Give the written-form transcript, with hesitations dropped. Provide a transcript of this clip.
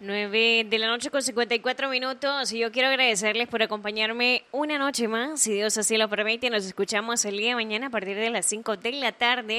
9 de la noche con 54 minutos y yo quiero agradecerles por acompañarme una noche más. Si Dios así lo permite, nos escuchamos el día de mañana a partir de las 5 de la tarde.